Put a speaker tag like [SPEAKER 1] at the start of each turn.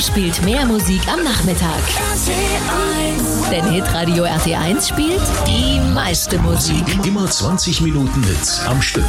[SPEAKER 1] spielt mehr Musik am Nachmittag. Denn Hitradio RT1 spielt die meiste Musik.
[SPEAKER 2] Immer 20 Minuten Hits am Stück.